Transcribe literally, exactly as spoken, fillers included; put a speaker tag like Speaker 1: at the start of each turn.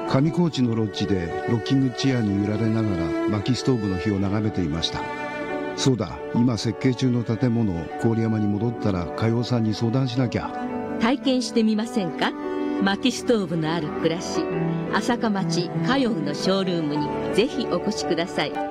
Speaker 1: 上高地のロッジでロッキングチェアに揺られながら薪ストーブの火を眺めていました。そうだ、今設計中の建物郡山に戻ったら佳代さんに相談しなきゃ。
Speaker 2: 体験してみませんか？薪ストーブのある暮らし、朝霞町佳代のショールームにぜひお越しください。